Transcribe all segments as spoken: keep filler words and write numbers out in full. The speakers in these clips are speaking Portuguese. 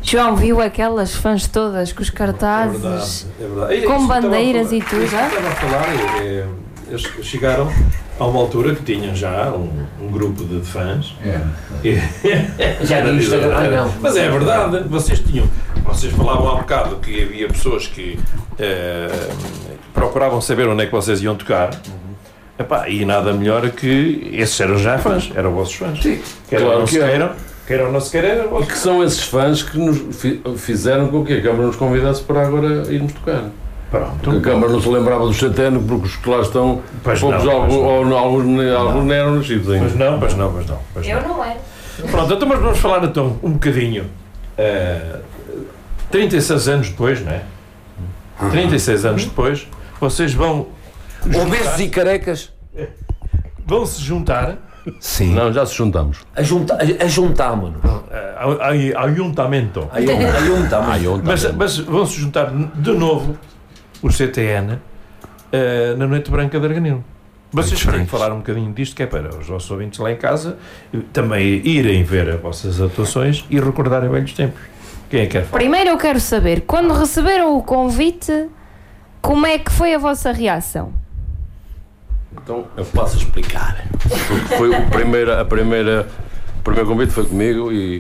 João viu aquelas fãs todas com os cartazes, é verdade, é verdade. com bandeiras e tudo. Estava a falar, é, eles chegaram a uma altura que tinham já um, um grupo de fãs. É. E, já vi isto agora, não. Mas é verdade, vocês tinham, vocês falavam há bocado que havia pessoas que eh, procuravam saber onde é que vocês iam tocar. Uhum. Epá, e nada melhor que esses eram já fãs, eram vossos fãs. Sim, queiram claro não que se é. queiram, queiram não se queiram. E que são esses fãs que nos fizeram com que a Câmara nos convidasse para agora irmos tocar. Pronto. Porque a Câmara não se lembrava do Centeno, porque os que lá estão, pois poucos, não, alguns, não. ou alguns, não. alguns nem eram nascidos ainda. Pois não, pois não, pois não. Pois Eu não. não era. Pronto, então mas vamos falar então um bocadinho. Uh, trinta e seis anos depois, não é? trinta e seis anos depois, vocês vão. Obesos e carecas. Vão se juntar. Sim. Não, já se juntamos. A, junta, a, a juntámonos. Ao, ao, ao juntamento. A juntámonos. Mas, mas vão se juntar de novo o C T N uh, na Noite Branca de Arganil. Vocês têm que falar um bocadinho disto, que é para os vossos ouvintes lá em casa também irem ver as vossas atuações e recordarem velhos tempos. Quem é que quer falar? Primeiro eu quero saber, quando receberam o convite, como é que foi a vossa reação? Então eu posso explicar. Porque foi a primeira, a primeira, o primeiro convite foi comigo e,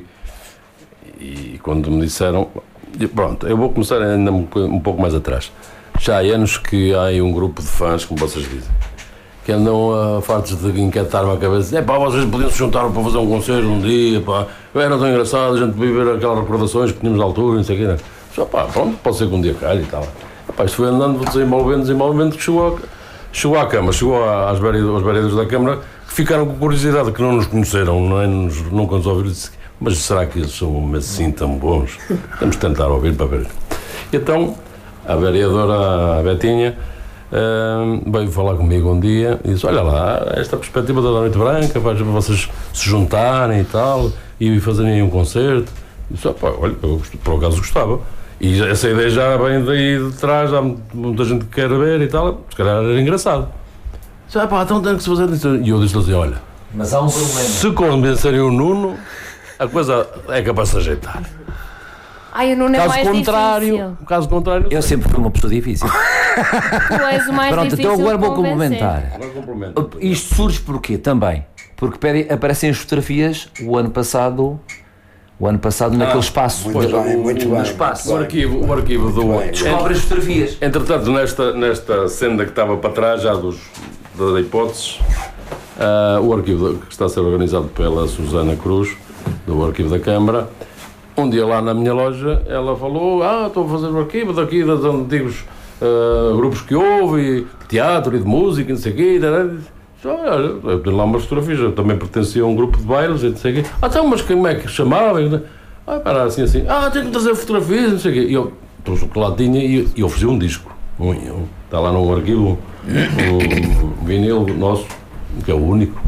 e quando me disseram. Pronto, eu vou começar ainda um, um pouco mais atrás. Já há anos que há aí um grupo de fãs, como vocês dizem, que andam a fartos de inquietar-me a cabeça. É pá, vocês podiam se juntar para fazer um concerto um dia, pá. Era tão engraçado a gente viver aquelas recordações que tínhamos na altura, não sei o quê. Né? Só pá, pronto, pode ser que um dia calhe e tal. Pá, isto foi andando, desenvolvendo, desenvolvendo, que chegou, a, chegou à Câmara, chegou às veredas, aos vereadores da Câmara, que ficaram com curiosidade, que não nos conheceram, não é? Nos, nunca nos ouviram. Mas será que eles são assim tão bons? Temos de tentar ouvir para ver. Então, a vereadora a Betinha uh, veio falar comigo um dia e disse, olha lá, esta perspectiva da Noite Branca, para vocês se juntarem e tal, e fazerem um concerto. E disse, olha, eu por acaso gostava. E essa ideia já vem daí de trás, há muita gente que quer ver e tal, se calhar era engraçado. Disse, ah, pá, então tem que se fazer isso. E eu disse assim, olha, mas há um problema. Se convencerem o Nuno, a coisa é capaz de se ajeitar. Ai, o Nuno é Caso mais contrário, difícil. caso contrário... Eu sempre fui uma pessoa difícil. Tu és o mais Pronto, difícil então agora de vou convencer. complementar. Agora complemento. Isto surge porquê? Também. Porque pede- aparecem as fotografias o ano passado, o ano passado naquele espaço. Muito bem, muito bem. espaço. O arquivo, o arquivo do... Descobre as fotografias. Entretanto, nesta, nesta senda que estava para trás, já dos, das hipóteses, uh, o arquivo que está a ser organizado pela Susana Cruz, do arquivo da Câmara, um dia lá na minha loja, ela falou, ah, estou a fazer o arquivo daqui dos antigos uh, grupos que houve, de teatro e de música, não sei o quê. Olha, eu tenho lá umas fotografias, eu também pertencia a um grupo de bailes, e não sei o quê. Ah, então, mas como é que chamava? Ah, para assim, assim, ah, tenho que trazer fotografias, não sei o quê. E eu trouxe o que lá tinha e, e ofereci um disco. Um, um, está lá no arquivo, um, um vinil nosso, que é o único.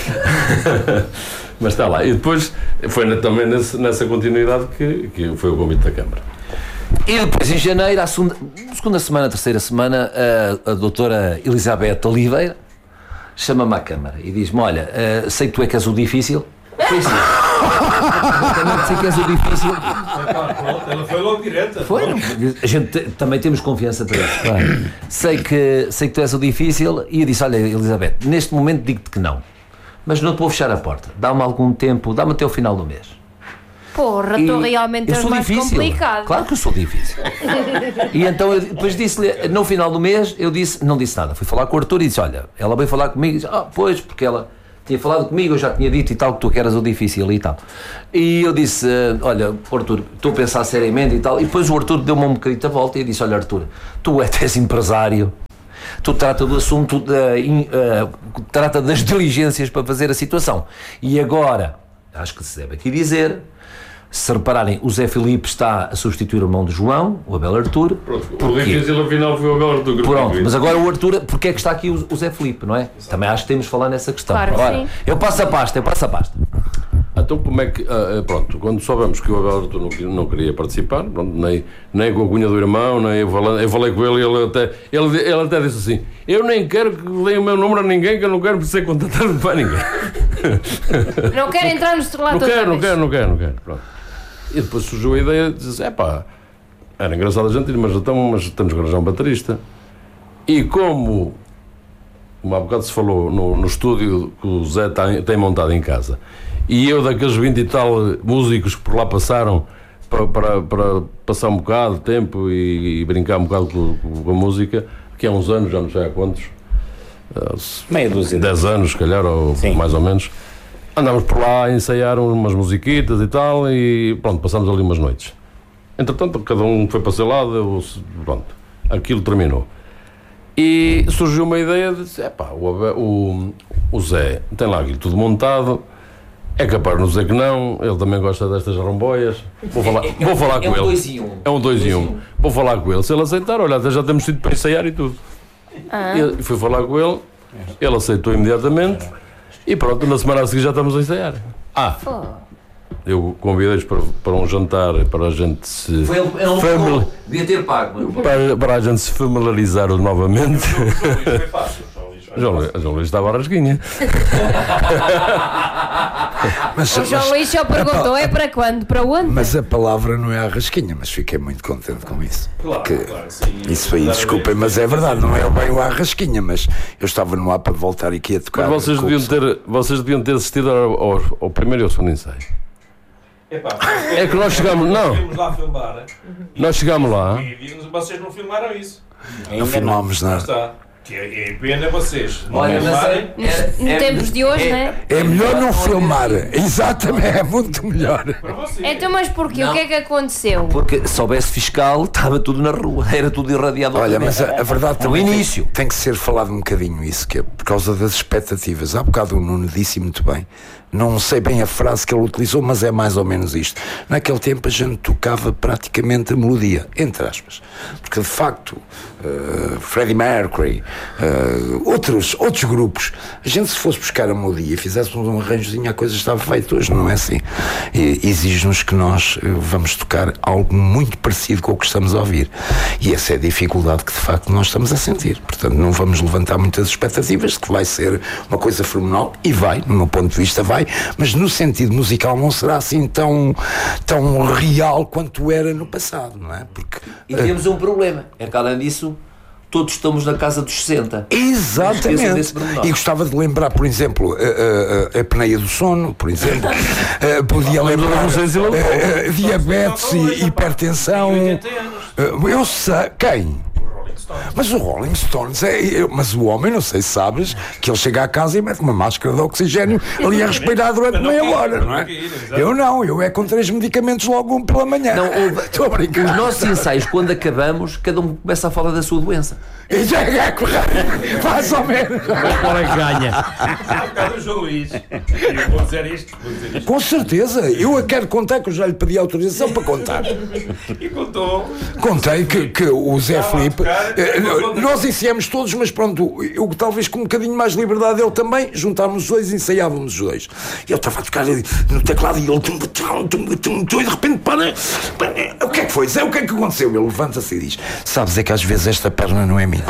Mas está lá. E depois foi na, também nesse, nessa continuidade que, que foi o convite da Câmara. E depois, em janeiro, à segunda, segunda semana, terceira semana, a, a doutora Elizabeth Oliveira chama-me à Câmara e diz-me, olha, uh, sei que tu é que és o difícil. Foi sim. Exatamente, sei que és o difícil. Ela foi logo direta. Foi, não? A gente te, também temos confiança para isso. Claro. Sei, que, sei que tu és o difícil e eu disse, olha, Elizabeth, neste momento digo-te que não. Mas não te vou fechar a porta. Dá-me algum tempo, dá-me até o final do mês. Porra, estou realmente eu sou mais difícil. complicado. Claro que eu sou difícil. E então eu depois disse-lhe, no final do mês, eu disse, não disse nada. Fui falar com o Arthur e disse, olha, ela veio falar comigo e disse, ah, pois, porque ela tinha falado comigo, eu já tinha dito e tal, que tu que eras o difícil e tal. E eu disse, olha, Arthur, estou a pensar seriamente e tal. E depois o Arthur deu-me um bocadinho a volta e disse, olha, Arthur, tu és empresário. Tu trata do assunto, uh, in, uh, trata das diligências para fazer a situação. E agora, acho que se deve aqui dizer, se repararem, o Zé Filipe está a substituir o irmão de João, o Abel Arthur. Pronto, o difícil afinal foi o Abel Arthur. Pronto, mas agora o Arthur, porque é que está aqui o, o Zé Filipe, não é? Exato. Também acho que temos de falar nessa questão. Claro, agora, sim. Eu passo a pasta, eu passo a pasta. Então como é que, uh, pronto, quando soubemos que o Abel Arthur não, não queria participar, pronto, nem, nem com a cunha do irmão, nem eu, falando, eu falei com ele e ele até, ele, ele até disse assim, eu nem quero que deem o meu número a ninguém, que eu não quero ser contratado para ninguém. Não quero entrar nos Não quero, não quero, não quero, não quero, pronto. E depois surgiu a ideia de dizer, é pá, era engraçado a gente ir, mas, então, mas temos que arranjar um baterista. E como, como há bocado se falou no, no estúdio que o Zé tem, tem montado em casa, e eu daqueles vinte e tal músicos que por lá passaram para, para, para passar um bocado de tempo e, e brincar um bocado com, com a música, que há uns anos, já não sei há quantos, meia dúzia. dez anos, se calhar, ou Sim. mais ou menos. Andámos por lá a ensaiar umas musiquitas e tal, e pronto, passámos ali umas noites. Entretanto, cada um foi para o seu lado, eu, pronto, aquilo terminou. E surgiu uma ideia de, epá, o, o, o Zé tem lá aquilo tudo montado, é capaz de não dizer que não, ele também gosta destas ramboias. Vou falar, É- é- vou falar é com um ele. dois em um. É um dois Dois em em um. um. Vou falar com ele. Se ele aceitar, olha, até já temos sido para ensaiar e tudo. E fui falar com ele, ele aceitou imediatamente e pronto, na semana a seguir já estamos a ensaiar. Ah, eu convidei-os para, para um jantar para a gente se. Foi ele, ele famili- não devia ter pago. Mas... para, para a gente se familiarizar novamente. Foi fácil, João Luís. João Luís, João Luís estava à rasguinha. Mas, O João mas- Luís só perguntou, é para quando? Para onde? mas a palavra não é a rasquinha, mas fiquei muito contente com isso. Claro, Que- claro, sim. Isso aí, desculpem, mas é verdade, não é bem o arrasquinha, mas eu estava no ar para voltar aqui a tocar. Mas vocês com o deviam ter, vocês deviam ter assistido ao, ao, ao primeiro e ao segundo ensaio. Epá, É que nós chegamos, não, Fomos lá filmar. nós chegámos lá. E vimos, vocês não filmaram isso. Não filmámos Lá nada. está. Que é, é pena vocês não Olha, mas filmarem. é, é, Em é- tempos de hoje, é- não é? É melhor não filmar, exatamente, é muito melhor. Para vocês. Então, mas porquê? Não. O que é que aconteceu? Porque se houvesse fiscal, estava tudo na rua, era tudo irradiado. Olha, outra mas vez. a, a verdade No também tem- início. Tem, que ser falado um bocadinho isso, que é por causa das expectativas. Há bocado o Nuno disse muito bem, não sei bem a frase que ele utilizou, mas é mais ou menos isto. Naquele tempo a gente tocava praticamente a melodia, entre aspas, porque de facto uh, Freddie Mercury, uh, outros, outros grupos, a gente se fosse buscar a melodia e fizéssemos um arranjozinho, a coisa estava feita. Hoje não é assim. E exige-nos que nós uh, vamos tocar algo muito parecido com o que estamos a ouvir, e essa é a dificuldade que de facto nós estamos a sentir. Portanto, não vamos levantar muitas expectativas de que vai ser uma coisa fenomenal, e vai, no meu ponto de vista vai, mas no sentido musical não será assim tão, tão real quanto era no passado, não é? Porque E temos um problema, é que além disso, todos estamos na casa dos sessenta. Esqueçam exatamente. desse pormenor. E gostava de lembrar, por exemplo, a, a, a apneia do sono, por exemplo. Eh, podia lembrar eh, eh, diabetes e hipertensão. oitenta anos. Eh, Eu sei. Quem? Rolling Stones. Mas o Rolling Stones é. eu- Mas o homem, não sei se sabes, que ele chega à casa e mete uma máscara de oxigênio ali a respirar durante Para não meia cair, hora, para não não é? cair, exato. Eu não, eu é com três medicamentos logo um pela manhã. Não, houve- Estou a brincar. Os nossos ensaios, quando acabamos, cada um começa a falar da sua doença. E já é correr, mais ou menos. Qual é que ganha? Há bocado o João Luís. Eu vou dizer isto, vou dizer isto. Com certeza, eu a quero contar, que eu já lhe pedi autorização para contar. E contou. Contei que, que o Zé Estava a Filipe, tocar, eh, contou- nós ensaiamos todos, mas pronto, eu talvez com um bocadinho mais de liberdade, ele também, juntámos os dois e ensaiávamos os dois. Ele estava a tocar no teclado e ele, tum, tum, tum, tum, tum, e de repente, para, para, o que é que foi, Zé? O que é que aconteceu? Ele levanta-se e diz: sabes, é que às vezes esta perna não é minha.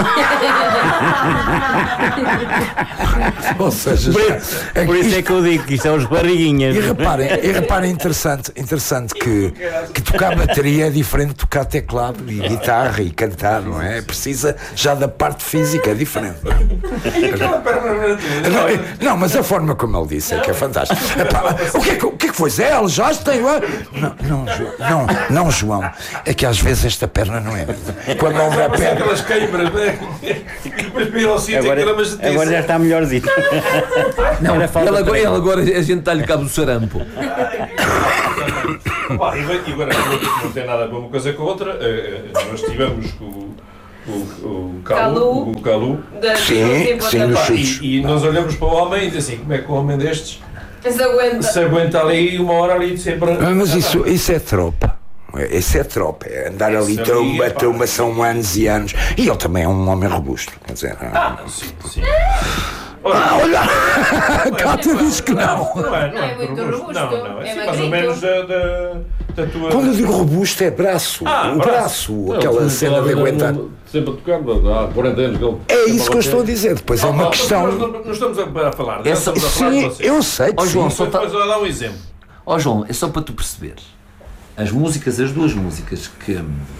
Ou seja, é Por que isso isto- é que eu digo que isto é os barriguinhas. E reparem, e reparem interessante, interessante que, que tocar bateria é diferente de tocar teclado e guitarra e cantar, não é? Precisa já da parte física, é diferente. E aquela perna não era tua. Não, é- não, mas a forma como ele disse é que é fantástico. Epá, o, que é que, o que é que foi? Zé, ele já tem. Não, não, João, não, não, João. É que às vezes esta perna não é minha. Quando não dá perna. Aquelas queimbras, né? E depois para ir ao sítio, Agora, aquilo é uma chatice. agora já está melhorzinho. Não, Era falta ele de agora, treino. ele agora a gente dá-lhe cabo do sarampo. Pá, e agora e agora não tem nada a ver uma coisa com a outra. eh, eh, Nós tivemos com o, o, o Calu, Calu. o Calu. Sim, sim, nos Pá, chutes. e, e nós olhamos para o homem e dizemos assim: como é que um homem destes Se aguenta. se aguenta ali uma hora ali sempre. Ah, mas isso, isso é tropa. Isso é tropa, é andar ali Isso tão, ali, a pá. tão, são anos e anos. E ele também é um homem robusto, quer dizer. Ah, não, sim, sim. Ah, olha, a Cátia diz que não. Não é, não Não é é, muito robusto. robusto, Não, não, é é assim, mais ou magrito. menos da, da, da tua. Quando eu digo robusto é braço, Ah, o braço. braço, aquela cena de aguentar. Sempre a tocar, há quarenta anos que ele. É isso que eu estou a dizer, depois é uma Nós questão. não, não estamos a falar, nós Essa- estamos a falar de Sim, vocês. eu sei que Ó, João, sim. só tá- Depois vou dar um exemplo. Ó João, é só para tu perceberes. as músicas, as duas músicas que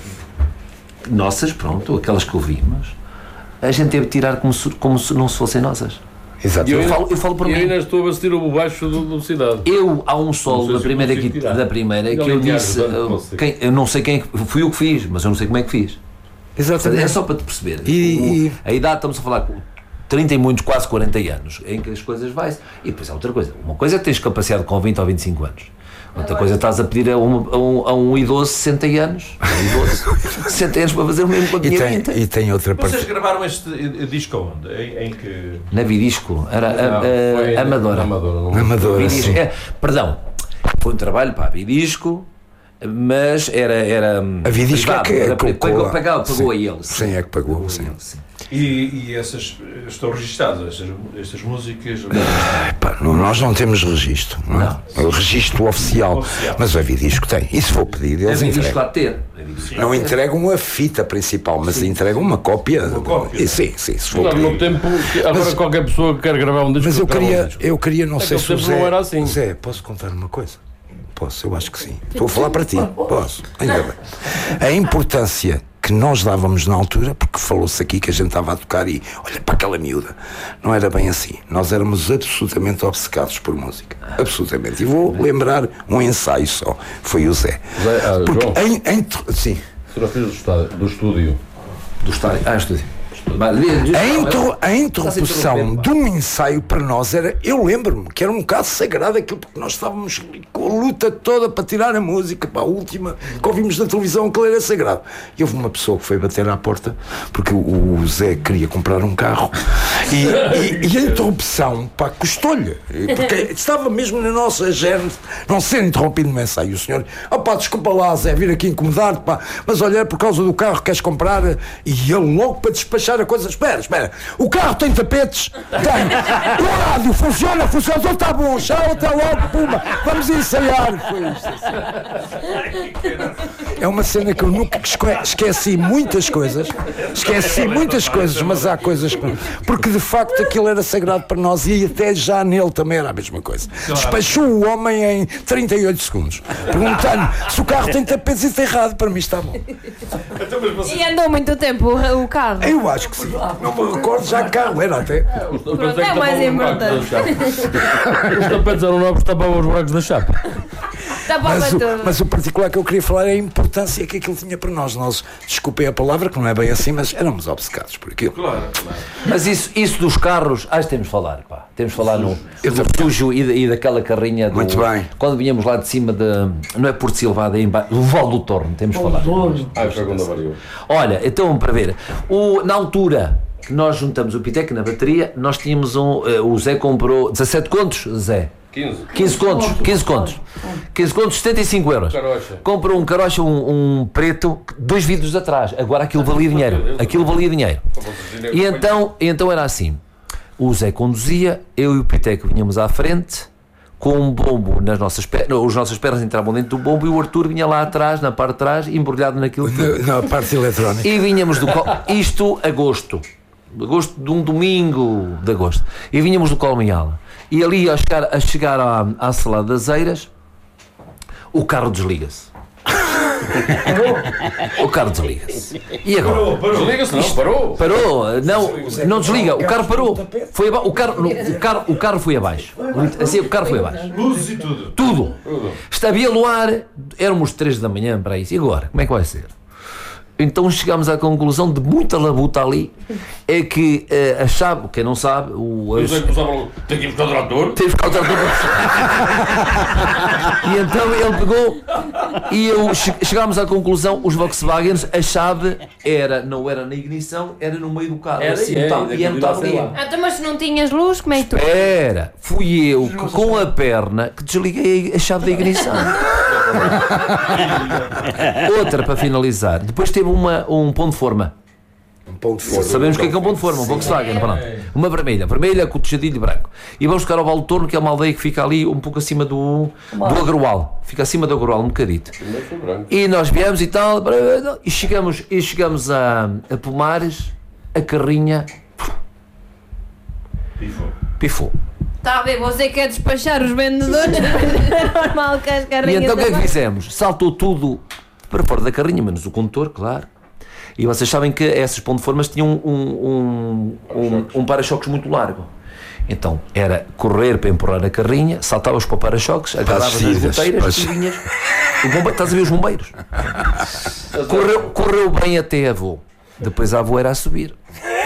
nossas, pronto, aquelas que ouvimos, a gente teve de tirar como se, como se não se fossem nossas. Exato. Eu, Eu falo, eu falo por E mim. ainda estou a assistir o baixo do, do Cidade. Eu, há um solo Não sei da se primeira, consigo que, tirar. da primeira que Não, eu linear, disse, não uh, consigo. quem, eu não sei quem é que foi eu que fiz, mas eu não sei como é que fiz. Exatamente. É só para te perceber. E- O- a idade, estamos a falar com trinta e muitos, quase quarenta anos, em que as coisas vai. E depois há outra coisa. Uma coisa é que tens capacidade com vinte ou vinte e cinco anos. Outra coisa é que estás a pedir a um, a um, a um idoso de sessenta anos, um idoso, sessenta anos para fazer o mesmo quando E tinha tem, vinte. e tem outra Vocês parte. gravaram este eh, disco onde? Em, em que. Na Vidisco, era a, Não, foi a, Amadora. Amadora, não. Amadora, Vidisco, sim. é, perdão, foi um trabalho para a Vidisco, mas era. era A Vidisco é privado, que era, colocou pagou, lá. pagou, pagou Sim. a ele. Sim, é que pagou, Pagou a sim. ele, sim. E, e essas eh, estão registadas, estas, estas músicas. Pá, não- nós não temos registro, não é? O registro oficial. Oficial. Mas a Vidisco tem. E se for pedido, A eles Vidisco entregam. há de ter. A Vidisco Não entregam a fita principal, mas entregam uma cópia. Uma cópia. E, sim, sim, se for Claro, no pedido. tempo, que agora Mas- qualquer pessoa que quer gravar um disco. Mas eu grava um queria, disco. eu queria, não sei Naquele se o tempo Zé. não era assim. Zé, posso contar uma coisa? Posso, eu acho que sim. Estou a falar para ti. Posso. Ainda bem. A importância que nós dávamos na altura, porque falou-se aqui que a gente estava a tocar e olha para aquela miúda. Não era bem assim. Nós éramos absolutamente obcecados por música. Absolutamente. E vou lembrar um ensaio só. Foi o Zé. Zé, ah, Porque João. em, em, sim. Fotografias do estádio- do estúdio. do estádio. Ah, estúdio. Vai, diz- diz- A, intro, a interrupção interrompendo, pá. de um ensaio para nós era, eu lembro-me que era um bocado sagrado aquilo, porque nós estávamos ali com a luta toda para tirar a música para a última que ouvimos na televisão, que era sagrado. E houve uma pessoa que foi bater à porta porque o, o Zé queria comprar um carro e, e- e a interrupção, pá, custou-lhe, porque estava mesmo na nossa germe não ser interrompido no ensaio. E o senhor, ó pá, desculpa lá, Zé, vir aqui incomodar-te, pá, mas olha, é por causa do carro que queres comprar. E ele logo para despachar a coisa, espera, espera, o carro tem tapetes? Tem. O rádio funciona, funciona, então está bom, tchau, até logo, puma, vamos ensaiar. Foi isto. Assim. É uma cena que eu nunca esque- esqueci muitas coisas, esqueci muitas coisas, mas há coisas que... Porque de facto aquilo era sagrado para nós e até já nele também era a mesma coisa. Despachou o homem em trinta e oito segundos, perguntando se o carro tem tapetes e está errado, para mim está bom. E andou muito tempo o, o carro. Eu acho que sim, não me recordo já que carro era até. Pronto, é o mais importante. Os tapetes eram novos, tapavam os buracos da chapa. Tapava Mas o, tudo. mas o particular que eu queria falar é a importância que aquilo tinha para nós. Nós, desculpem a palavra, que não é bem assim, mas éramos obcecados por aquilo. Claro, claro. Mas isso, isso dos carros, acho que temos de falar, pá. Temos de falar no, Eu no também. sujo e, da- e daquela carrinha do. Muito bem. Quando vinhamos lá de cima de. Não é Porto Silvado, é em baixo. Do Val do Torno, temos de falar. Ah, foi quando variou. Olha, então para ver. O, na altura que nós juntamos o Pitec na bateria, nós tínhamos um. eh, o Zé comprou dezassete contos, Zé. quinze. quinze contos, quinze contos. quinze contos, setenta e cinco euros. Carocha. Comprou um carocha, um, um preto, dois vidros atrás. Agora aquilo valia dinheiro. Aquilo valia dinheiro. E então, então era assim. O Zé conduzia, eu e o Piteco vinhamos à frente, com um bombo nas nossas pernas. As nossas pernas entravam dentro do bombo e o Arthur vinha lá atrás, na parte de trás, embrulhado naquilo tudo. Na, na parte eletrónica. E vinhamos do Col... Isto, agosto. Agosto de um domingo de agosto. E vinhamos do Colmehala. E ali, a chegar, a chegar à, à Salada das Eiras, o carro desliga-se. O carro desliga-se. E agora? Parou, parou. Desliga-se, não, parou. Parou, não, não desliga, o carro parou. Foi aba- o, carro, o, carro, o carro foi abaixo. Assim, o carro foi abaixo. Luzes e tudo. Tudo. Havia luar, éramos três da manhã para isso. E agora? Como é que vai ser? Então chegámos à conclusão de muita labuta ali, é que eh, a chave, quem não sabe, o, Eu sei que usava logo. Tem que ir buscar o trator. teve que ficar o trator para... E então ele pegou e eu che- chegámos à conclusão, os Volkswagens, a chave era, não era na ignição, era no meio do carro. Era, assim, é, notava- ainda e continua a notava ser ali. lá. Ah, então, mas se não tinhas luz, como é que tu. Era, fui eu que com a perna que desliguei a chave da ignição. Outra para finalizar, depois teve uma, um ponto de forma. Um ponto de força. Sabemos o que é que é um ponto de forma, um Volkswagen, pronto. Uma vermelha, vermelha com o tejadilho branco. E vamos buscar ao Val do Torno, que é uma aldeia que fica ali um pouco acima do, do Agroal. Fica acima do Agroal, um bocadito. Primeiro foi branco. E nós viemos e tal, e chegamos, e chegamos a, a Pomares, a carrinha Pifou. pifou. Está a ver, você quer despachar os vendedores? É normal que as E carrinhas... então o que é que também- fizemos? Saltou tudo para fora da carrinha, menos o condutor, claro. E vocês sabem que essas plataformas tinham um, um, um, um para-choques muito largo. Então era correr para empurrar a carrinha, saltavas para o para-choques, agarravas nas saídas, goteiras as- e vinhas. O bombe... Estás a ver os bombeiros? Correu, correu bem até a avô. Depois a avô era a subir.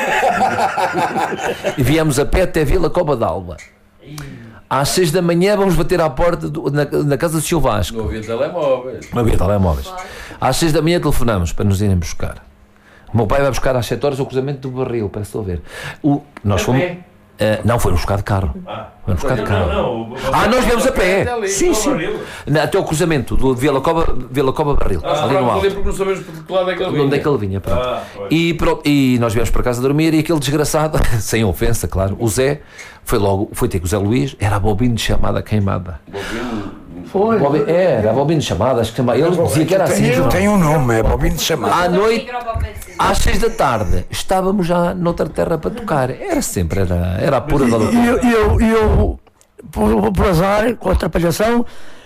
E viemos a pé até Vila Cova d'Alba. Às seis da manhã vamos bater à porta do- na, na casa do Seu Vasco. Não havia telemóveis. Não havia telemóveis. Às seis da manhã telefonamos para nos irem buscar. O meu pai vai buscar às sete horas o cruzamento do Barril, parece que estou a ver. O, nós fomos. eh, não, foi buscar de carro. Vamos buscar de carro. Ah, nós viemos a pé. Sim, sim. Na- Até o cruzamento do Vila Cova, Vila Cova Barril, ali no alto. Ali porque não sabemos por que lado é que ele vinha. Onde é que ele vinha? Pronto. Ah, pois. E, pronto, e nós viemos para casa dormir e aquele desgraçado, sem ofensa, claro, o Zé, foi logo, foi ter com o Zé Luís, era a bobina de chamada queimada. Foi. Bobi- Era a bobina de chamada, acho que chamava. Ele dizia que era assim. Tem, João. tem um nome, é Bobinho de chamada. À noite, às seis da tarde, estávamos já noutra terra para tocar. Era sempre, era, era a pura da E loucura. eu, e eu, e eu por, por azar, com a atrapalhação,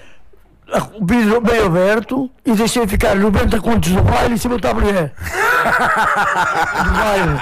o vidro bem aberto e deixei ficar noventa contos do baile em cima do tabuleiro. Do baile.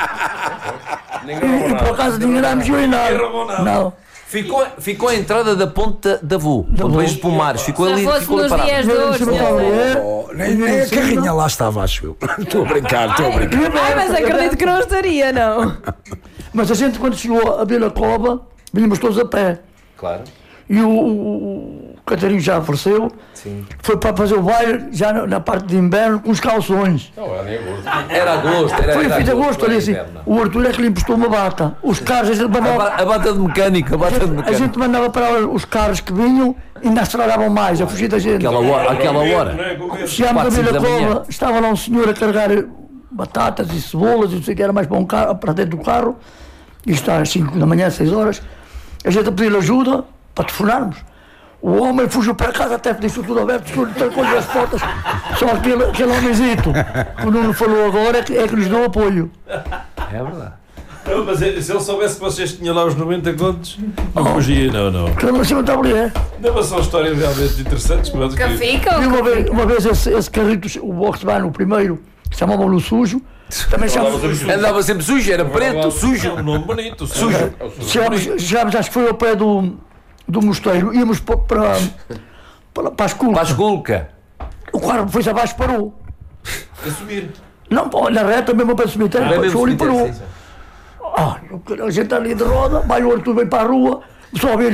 Ninguém E, e por acaso ninguém lá mexeu em nada. Não. Ficou, ficou a entrada da ponta da Vu, Da onde Vu. vejo de Pomares. Ficou Se ali, fosse ficou ali nos parado. dias de Em hoje, cima do não sei. tabuleiro. Oh, nem, nem a carrinha lá estava, acho eu. Estou a brincar, estou a brincar. Ai, mas acredito que não estaria, não. Mas a gente, quando chegou a Vila Cova, vínhamos todos a pé. Claro. E o, o, o Catarino já faleceu, Sim. foi para fazer o baile já na, na parte de inverno com os calções. Não, era nem agosto. Era agosto, era Foi era em fim de agosto, ali era assim. inverno. O Arthur é que lhe emprestou uma bata. Os carros, a gente A, mandava, ba- a bata de mecânico, a bata de a mecânico. gente mandava para os carros que vinham e ainda aceleravam mais, a fugir da gente. Aquela hora, aquela hora. Chegámos a quatro, Vila cinco da manhã. Cova, estava lá um senhor a carregar batatas e cebolas e não sei o que era mais para, um carro, para dentro do carro. Isto está às cinco da manhã, seis horas. A gente a pedir ajuda para telefonarmos. O homem fugiu para casa, até deixou tudo aberto, tudo, trancou-lhe as portas. Só aquele, aquele homenzito que o Nuno falou agora é que, é que lhes deu apoio. É verdade. Não, mas se ele soubesse que vocês tinham lá os noventa contos, não fugia, não, não. Que não cima da mulher. Não, mas são histórias realmente interessantes. Mas Que E ficam. uma vez, uma vez esse, esse carrito, o Volkswagen, o primeiro, que chamavam-lhe o sujo, também chamamos. Andava sempre sujo, era preto, sujo. É um nome bonito, sujo. Chegámos, chegámos, acho que foi ao pé do, do mosteiro, íamos para, para, para, para as Para a curvas. esculca. O carro foi abaixo, parou. A subir. Não, pô, na reta, mesmo para o cemitério, Bem mesmo passou ali e parou. cemitério, sim, sim. Ah, a gente ali de roda, vai o Arthur, vem para a rua, só a ver ele.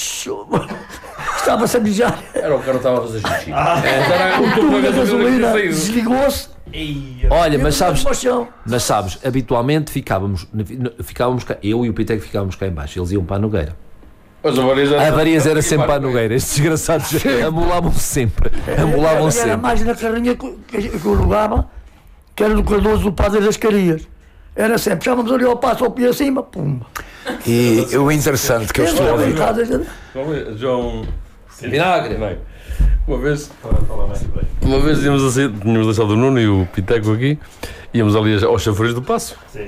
Estava-se a mijar. Era o cara que estava a fazer xixi. Era O o tubo da tubo gasolina saiu. desligou-se. Olha, mas sabes, No chão. mas sabes, habitualmente ficávamos, ficávamos cá, eu e o Piteco ficávamos cá em baixo, eles iam para a Nogueira. Mas a Varias era, A Varias era sempre para a Nogueira, estes desgraçados amolavam sempre, amolavam Era sempre. mais na carrinha que, que, que eu alugava, que era do Cardoso do Padre das Carias. Era sempre, chamamos ali ao passo, ao pé acima, pumba. E o interessante que eu estou a ouvir. João. Vinagre. Não. Uma vez, uma vez íamos assim, tínhamos deixado o Nuno e o Piteco aqui, íamos ali aos chafariz do Passo. Sim.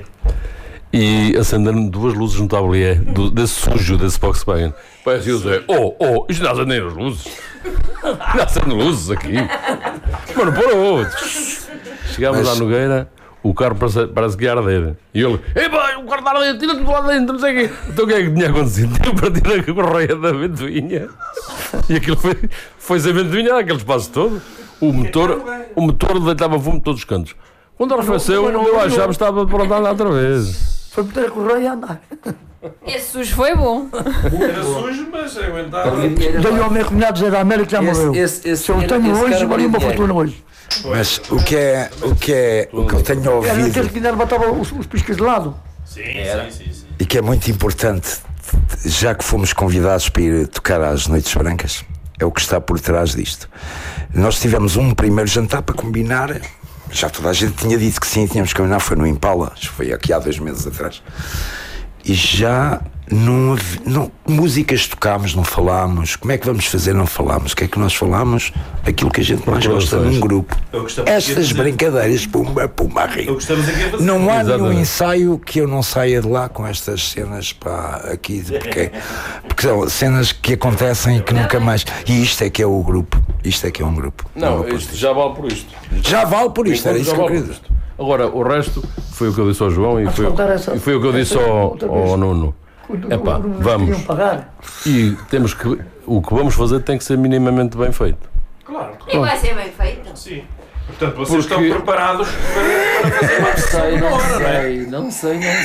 E acendendo duas luzes no tablier, do, desse sujo, desse Volkswagen. Parece o Zé, oh, oh, isto não acendem as luzes. Não acende luzes aqui. Mano, parou. Chegámos Mas- à Nogueira, o carro parece, parece que ia arder. E ele, epá, o carro está a arder, tira-te do lado dentro, não sei o quê. Então o que é que tinha acontecido? Tinha partido a correia da ventoinha. E aquilo foi, foi sem ventoinha, aquele espaço todo. O motor, o motor deitava fumo de todos os cantos. Quando arrefeceu, mas não eu olhou. achava que estava pronto a andar outra vez. Foi meter a correia e andar. Esse sujo foi bom. Era sujo, mas aguentava. Dei ao meu cunhado Zé da América que já morreu. Esse, esse, Se eu esse tenho cara hoje, valia uma valia fortuna hoje. Mas o que é o que, é, o que eu tenho Era aquele ouvido que ainda botava os, os piscas de lado. Sim, sim, sim, sim. e que é muito importante, já que fomos convidados para ir tocar às Noites Brancas, é o que está por trás disto. Nós tivemos um primeiro jantar para combinar, já toda a gente tinha dito que sim, tínhamos que combinar, foi no Impala, isto foi aqui há dois meses atrás. e já não, hav- não músicas tocámos, não falámos. Como é que vamos fazer? Não falámos. O que é que nós falámos? Aquilo que a gente mais gosta num grupo. É o que estamos aqui a Estas fazer. brincadeiras, pumba, pumba, É o rio. que estamos aqui a fazer. Não há nenhum Exatamente. ensaio que eu não saia de lá com estas cenas, pá, aqui, porque, porque são cenas que acontecem e que nunca mais. E isto é que é o grupo. Isto é que é um grupo. Não, vale por isto já vale por isto. Já vale por isto, era Enquanto isso já que eu vale queria por dizer. isto. Agora, o resto foi o que eu disse ao João e Podes foi, contar essa- e foi o que eu disse essa ao, outra vez? ao Nuno. Epá, Nos vamos. queriam pagar. E temos que. O que vamos fazer tem que ser minimamente bem feito. Claro, E vai ser bem feito. sim. Portanto, vocês Porque- estão preparados para, para fazer uma Sei, não agora, não é? sei, não sei, não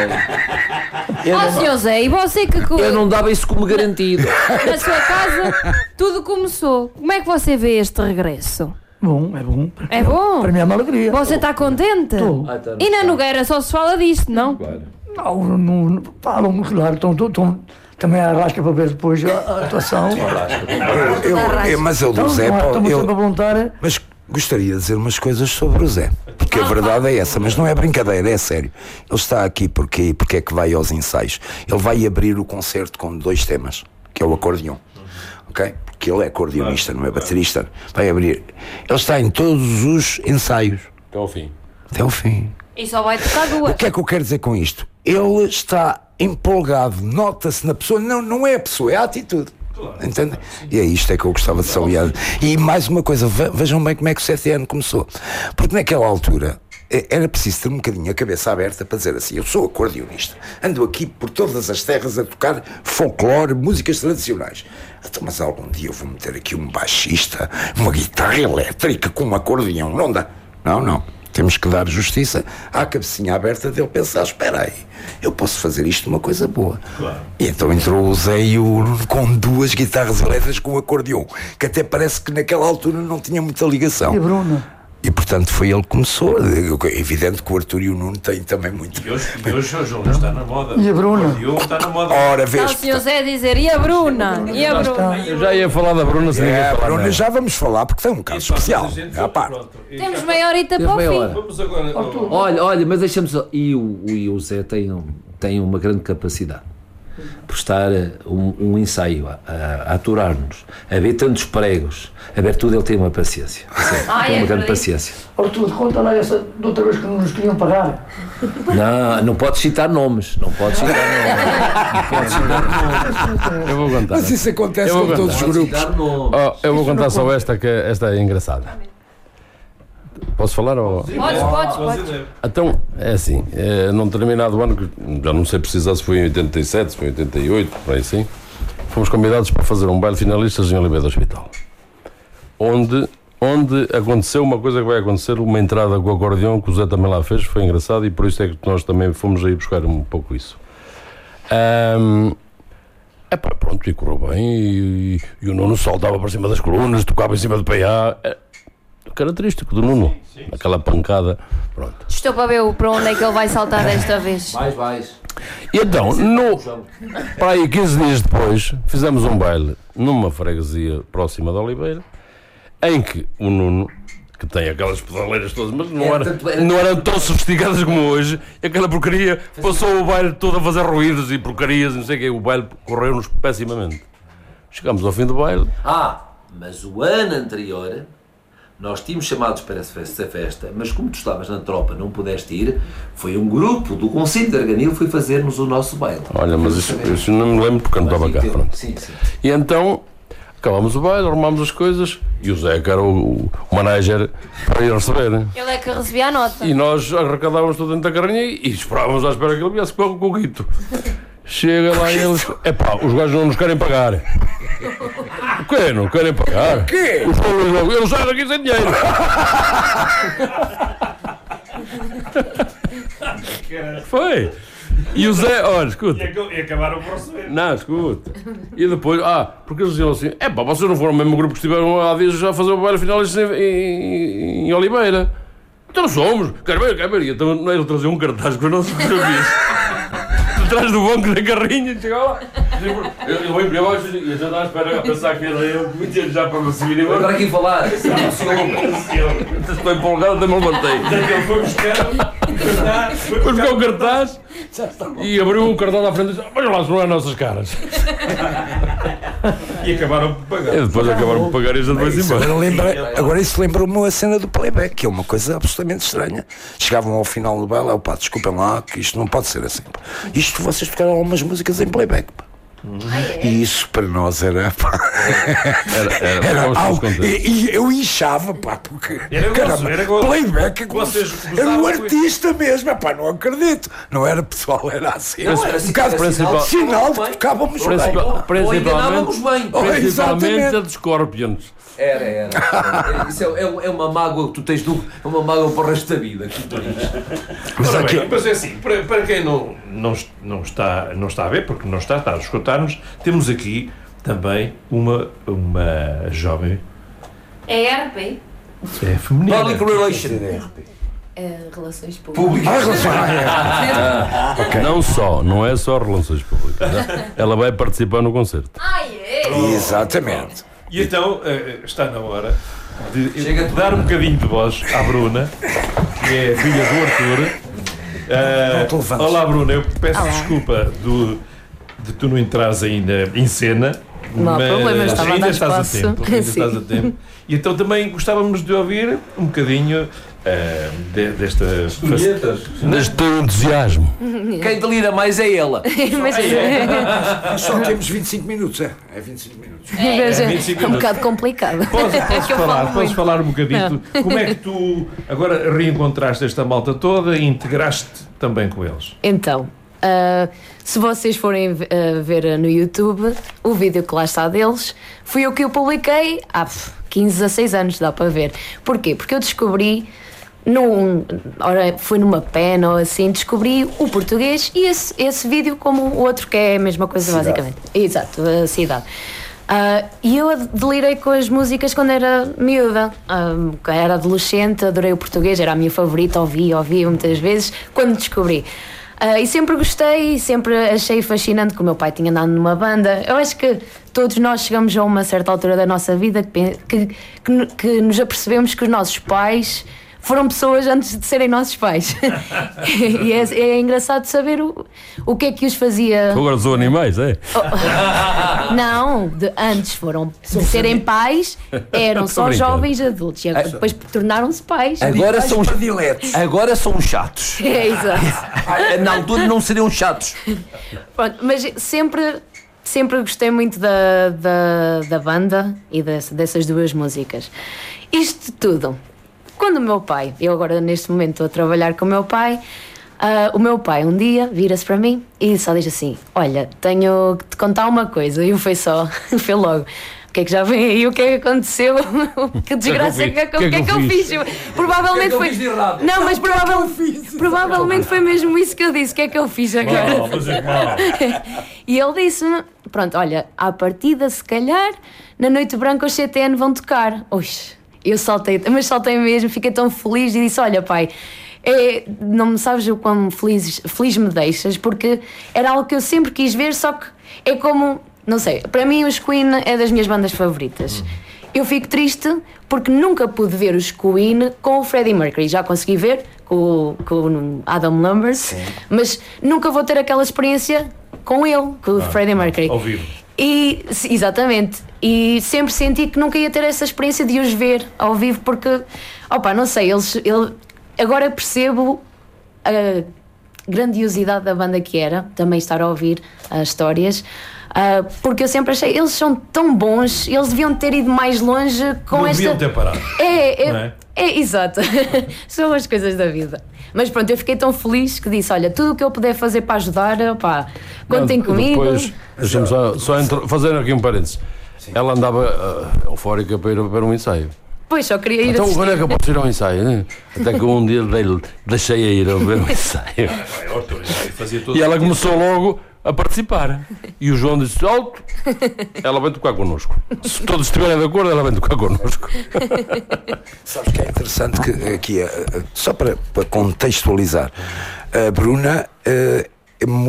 sei. Eu Ó, não, senhor Zé, e você que co- eu não dava isso como garantido. na sua casa tudo começou. Como é que você vê este regresso? Bom, é bom. É bom? Para mim é uma alegria. Você está contente? Estou. Ah, tá, E na tá. Nogueira só se fala disto, não? Não, não, não falam, claro, estão, estão, estão, também arrasca para ver depois a, a atuação. Eu, eu- mas eu do Então, Zé, não há- pá, estamos eu- sempre a voluntar. mas gostaria de dizer umas coisas sobre o Zé, porque a verdade é essa, mas não é brincadeira, é sério. Ele está aqui porque, porque é que vai aos ensaios. Ele vai abrir o concerto com dois temas, que é o acordeão, ok? Porque ele é acordeonista, não é baterista. Vai abrir. Ele está em todos os ensaios, Até ao fim. até o fim. E só vai tocar O duas. que é que eu quero dizer com isto? Ele está empolgado, nota-se na pessoa, não, não é a pessoa, é a atitude. Entende? E é isto é que eu gostava de salientar. E mais uma coisa, ve- vejam bem como é que o C T N começou. Porque naquela altura eh, era preciso ter um bocadinho a cabeça aberta para dizer assim: eu sou acordeonista, ando aqui por todas as terras a tocar folclore, músicas tradicionais. Então, mas algum dia eu vou meter aqui um baixista, uma guitarra elétrica com um acordeão. Não dá. Não, não. Temos que dar justiça à cabecinha aberta dele pensar: espera aí, eu posso fazer isto uma coisa boa. Claro. E então entrou o Zé e o Nuno com duas guitarras elétricas com um acordeão, que até parece que naquela altura não tinha muita ligação. E a Bruna? E portanto foi ele que começou. É evidente que o Arthur e o Nuno têm também muito. E hoje, e hoje o João está na moda. E a Bruna? O acordeão está na moda. Ora, Está o vês. senhor Zé a dizer, e a Bruna? E a Bruna? Eu já ia falar da Bruna sem É, ninguém a falar Bruna nela. já vamos falar porque tem um caso Pá, especial. mas a gente- É à parte. pronto. E Temos cá- meia horita Temos para o meia fim. hora. Vamos agora. ao- Olha, olha, mas deixa-me só. E o, e o Zé tem, um, tem uma grande capacidade por estar eh, um, um ensaio a, a, a aturar-nos, a ver tantos pregos, a ver tudo, ele tem uma paciência. Sério, Ai, tem uma grande acredito. paciência. Artur, conta lá essa de outra vez que não nos queriam pagar. Não, não pode citar nomes. Não pode citar nomes. Não pode citar nomes. Eu vou contar. Mas isso acontece Eu vou com todos os Pode grupos. citar nomes. Oh, eu vou contar só esta, que esta é engraçada. Posso falar? Ou... Podes, podes, podes. Então, é assim, é, num determinado ano, que já não sei precisar se foi em oitenta e sete, se foi em oitenta e oito, por aí assim, fomos convidados para fazer um baile finalistas em Oliveira do Hospital, onde, onde aconteceu uma coisa que vai acontecer, uma entrada com o acordeão, que o Zé também lá fez, foi engraçado, e por isso é que nós também fomos aí buscar um pouco isso. Ahm, epá, pronto, e correu bem, e, e o Nuno saltava para cima das colunas, tocava em cima do P A, é, característico do Nuno, aquela pancada, pronto. Estou para ver o- para onde é que ele vai saltar desta vez. Vais, vais. E então, no, para aí quinze dias depois, fizemos um baile numa freguesia próxima de Oliveira, em que o Nuno, que tem aquelas pedaleiras todas, mas não, É, era, tanto era- não eram tão sofisticadas como hoje, e aquela porcaria passou o baile todo a fazer ruídos e porcarias, e não sei o que, o baile correu-nos pessimamente. Chegámos ao fim do baile, Ah, mas o ano anterior nós tínhamos chamados para essa festa, mas como tu estavas na tropa, não pudeste ir, foi um grupo do Conselho de Arganil que foi fazer-nos o nosso baile. olha, mas isso, isso não me lembro porque eu não estava cá, pronto. Sim, sim. E então acabámos o baile, arrumámos as coisas e o Zé, que era o, o manager, para ir receber. Ele é que recebia a nota. E nós arrecadávamos tudo dentro da carrinha e, e esperávamos à espera que ele viesse com o coquito. Chega lá e eles. Epá, os gajos não nos querem pagar. O quê? Não querem pagar? O quê? Os pobres logo. Eu não saio daqui sem dinheiro. Foi. E o Zé, olha, escuta. E acabaram por receber. Não, escuta. E depois, ah, porque eles diziam assim: é pá, vocês não foram o mesmo grupo que estiveram há dias a fazer o baile final em, em, em Oliveira. Então somos, quero ver, quero ver. E então ele trazia um cartaz com os nossos fotografias. Atrás do banco da carrinha, chegava lá. Ele veio para baixo e eu já estava à espera a pensar que era eu que metia já para me subir embora. Agora aqui falar. Estou empolgado, até me levantei. Ele foi buscar Foi buscar o cartaz e abriu o cartaz à frente e disse: olha lá, se não é nossas caras. E acabaram por pagar. E depois acabaram por pagar e já depois Isso, embora. agora, lembra, agora isso lembra-me a cena do playback, que é uma coisa absolutamente estranha. Chegavam ao final do baile, pá, desculpem lá, que isto não pode ser assim. Pá. Isto vocês tocaram algumas músicas em playback, pá. Ah, é? E isso para nós era, pá, Era, era, era era algo, e, e eu inchava, pá, porque Era gozo, caramba, era gozo. playback é como Vocês se- era um gozavam com artista mesmo, pá, não acredito. Não era pessoal, era assim. Não, era um bocado era sinal, sinal- sinal de bem. que tocávamos bem. Principal, Ou enganávamos principalmente, bem. Oh, principalmente exatamente. a de Scorpions. Era, era. era. Isso é, é, é uma mágoa que tu tens, do, é uma mágoa para o resto da vida. Que tu tens. Mas Ora aqui, bem, mas é assim, para, para quem não, não, não, está, não está a ver, porque não está, está a escutar-nos, temos aqui também uma, uma jovem É R P. é, feminina. Public Relation. É, relações públicas. ah, relação, ah, é. Não só, não é só relações públicas. Né? Ela vai participar no concerto. Ai, é? Exatamente. E então eh, está na hora de dar um bocadinho de voz à Bruna, que é a filha do Arthur. Eh, Não te levantes. olá, Bruna, eu peço desculpa do, de tu não entrares ainda em cena. Não há mas problema, estava a ainda dar estás a espaço. tempo. Ainda Sim. estás a tempo. E então também gostávamos de ouvir um bocadinho eh, de, desta. Deste teu entusiasmo. Quem delira mais é ela. Mas, Só temos vinte e cinco minutos, é? É vinte e cinco minutos. mas é, vinte e cinco é um minutos. bocado complicado. Podes, podes Que eu falar, falo podes muito. falar um bocadinho. tu- Como é que tu agora reencontraste esta malta toda e integraste também com eles? Então, ah, se vocês forem ah, ver no YouTube o vídeo que lá está deles, fui eu que eu publiquei há pff, quinze, dezasseis anos, dá para ver. Porquê? Porque eu descobri, num, ora, foi numa pen ou assim, descobri o português e esse, esse vídeo como o outro, que é a mesma coisa Cidade. basicamente. Exato, a cidade. Ah, e eu delirei com as músicas quando era miúda. Ah, quando era adolescente, adorei o português, era a minha favorita, ouvi, ouvi muitas vezes, quando descobri. Ah, e sempre gostei, sempre achei fascinante que o meu pai tinha andado numa banda. Eu acho que todos nós chegamos a uma certa altura da nossa vida que, pen- que, que, que nos apercebemos que os nossos pais foram pessoas antes de serem nossos pais. E é, é engraçado saber o, o que é que os fazia. Tu agora são animais, é? Não, de, antes foram de serem pais, eram só brincando. jovens adultos e agora, depois tornaram-se pais. Agora são, os- prediletos. agora são os chatos. É, exato. Na altura não seriam chatos. Pronto, mas sempre, sempre gostei muito da, da, da banda e desse, dessas duas músicas. Isto tudo, quando o meu pai, eu agora neste momento estou a trabalhar com o meu pai, ah, o meu pai um dia vira-se para mim e só diz assim: olha, tenho que te contar uma coisa. E eu fui só, foi logo. O que é que já vem aí? O que é que aconteceu? Que desgraça, o que é que, o que é que eu fiz? Provavelmente eu foi. fiz de errado? Não, mas provavelmente, provavelmente foi mesmo isso que eu disse. O que é que eu fiz agora? E ele disse-me: pronto, olha, à partida, se calhar, na Noite Branca os C T N vão tocar. Oxe, eu saltei, mas saltei mesmo, fiquei tão feliz e disse: olha, pai, é, não me sabes o quão feliz, feliz me deixas, porque era algo que eu sempre quis ver, só que é como, não sei, para mim os Queen é das minhas bandas favoritas. Eu fico triste porque nunca pude ver os Queen com o Freddie Mercury. Já consegui ver com, o- com o Adam Lambert, mas nunca vou ter aquela experiência com ele, com o Freddie Mercury. Ao vivo. E, se- exatamente, e sempre senti que nunca ia ter essa experiência de os ver ao vivo, porque, opa, não sei, eles, ele, agora percebo a grandiosidade da banda que era, também estar a ouvir as histórias, ah, porque eu sempre achei, eles são tão bons, eles deviam ter ido mais longe com Não esta... deviam ter parado. É, é, Não é? é, exato. São as coisas da vida. Mas pronto, eu fiquei tão feliz que disse: olha, tudo o que eu puder fazer para ajudar, opá, contem Não, comigo. Depois, deixa-me só, só entro- fazer aqui um parênteses. Ela andava ah, eufórica para ir para um ensaio. Pois, só queria ir Então, assistir. quando é que eu posso ir ao ensaio? Né? Até que um dia dei- deixei a ir a ver o ensaio. Vai, Arthur, isso aí fazia todo E ela sentido. começou logo a participar. E o João disse: alto, ela vem tocar connosco. Se todos estiverem de acordo, ela vem tocar connosco. Sabes que é interessante que aqui, eh, eh, só para, para contextualizar, a Bruna eh, é